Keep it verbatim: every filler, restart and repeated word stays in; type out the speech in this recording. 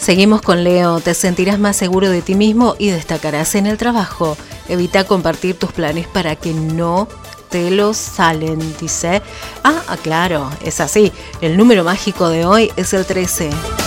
Seguimos con Leo. Te sentirás más seguro de ti mismo y destacarás en el trabajo. Evita compartir tus planes para que no te los salen, dice. Ah, claro, es así. El número mágico de hoy es el trece.